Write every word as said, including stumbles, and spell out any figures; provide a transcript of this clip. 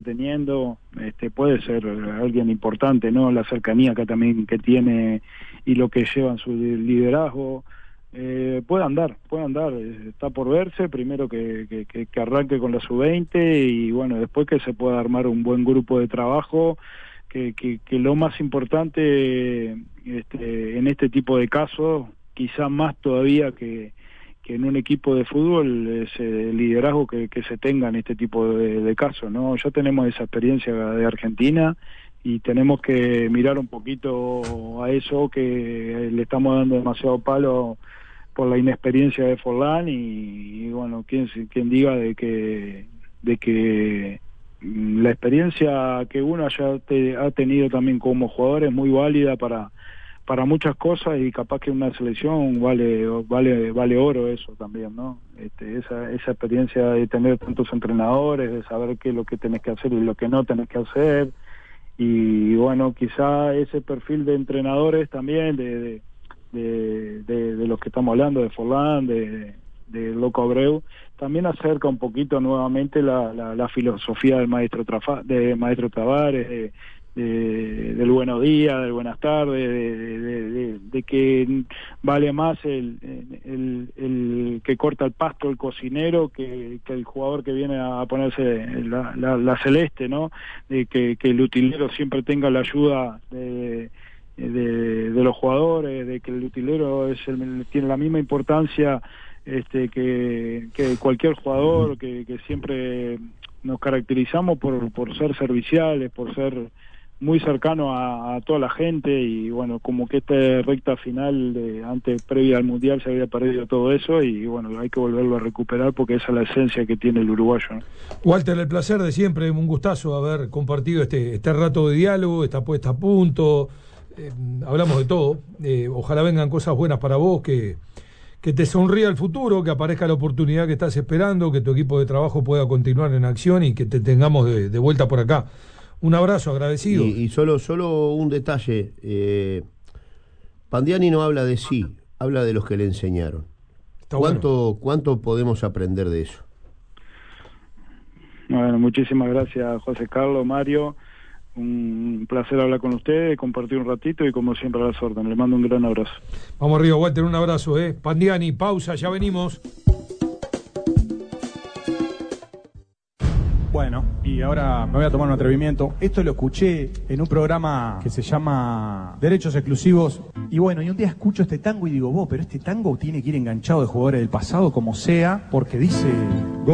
teniendo, este, puede ser alguien importante, ¿no? La cercanía que también que tiene y lo que lleva en su liderazgo, eh, puede andar, puede andar, está por verse, primero que, que, que, que arranque con la sub veinte y bueno, después que se pueda armar un buen grupo de trabajo, que, que, que lo más importante este, en este tipo de casos, quizá más todavía que que en un equipo de fútbol es el liderazgo que, que se tenga en este tipo de, de casos, ¿no? Ya tenemos esa experiencia de Argentina y tenemos que mirar un poquito a eso, que le estamos dando demasiado palo por la inexperiencia de Forlán y, y bueno, quien quien diga de que de que la experiencia que uno haya te, ha tenido también como jugador es muy válida para para muchas cosas y capaz que una selección vale vale vale oro eso también, ¿no? Este, esa esa experiencia de tener tantos entrenadores, de saber qué es lo que tenés que hacer y lo que no tenés que hacer, y bueno, quizá ese perfil de entrenadores también de de, de, de, de los que estamos hablando, de Forlán, de, de Loco Abreu, también acerca un poquito nuevamente la, la, la filosofía del maestro Trafa, de maestro Tavares, de, De, del buenos días, del buenas tardes, de, de, de, de que vale más el, el, el que corta el pasto, el cocinero, que, que el jugador que viene a ponerse la, la, la celeste, ¿no? De que, que el utilero siempre tenga la ayuda de, de, de los jugadores, de que el utilero es el, tiene la misma importancia este, que, que cualquier jugador, que, que siempre nos caracterizamos por, por ser serviciales, por ser muy cercano a, a toda la gente, y bueno, como que esta recta final de antes, previa al Mundial, se había perdido todo eso y bueno, hay que volverlo a recuperar porque esa es la esencia que tiene el uruguayo, ¿no? Walter, el placer de siempre, un gustazo haber compartido este, este rato de diálogo, esta puesta a punto, eh, hablamos de todo, eh, ojalá vengan cosas buenas para vos, que, que te sonría el futuro, que aparezca la oportunidad que estás esperando, que tu equipo de trabajo pueda continuar en acción y que te tengamos de, de vuelta por acá. Un abrazo, agradecido. Y, y solo, solo un detalle. Eh, Pandiani no habla de sí, habla de los que le enseñaron. Está ¿Cuánto, bueno. ¿Cuánto podemos aprender de eso? Bueno, muchísimas gracias, José Carlos, Mario. Un placer hablar con ustedes, compartir un ratito y como siempre a las órdenes. Les mando un gran abrazo. Vamos arriba, Walter, un abrazo. ¿eh? Pandiani, pausa, ya venimos. Bueno, y ahora me voy a tomar un atrevimiento. Esto lo escuché en un programa que se llama Derechos Exclusivos. Y bueno, y un día escucho este tango y digo, vos, pero este tango tiene que ir enganchado de jugadores del pasado como sea, porque dice...